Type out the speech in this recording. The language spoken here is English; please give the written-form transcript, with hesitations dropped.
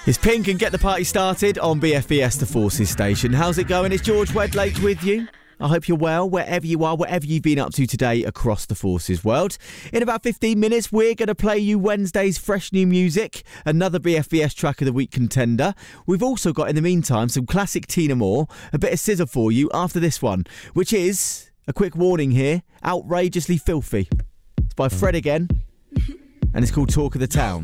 It's Pink and Get the Party Started on BFBS, the Forces station. How's it going? It's George Wedlake with you. I hope you're well, wherever you are, whatever you've been up to today across the Forces world. In about 15 minutes, we're going to play you Wednesday's fresh new music, another BFBS Track of the Week contender. We've also got, in the meantime, some classic Tina Moore, a bit of scissor for you after this one, which is, a quick warning here, outrageously filthy. It's by Fred again, and it's called Talk of the Town.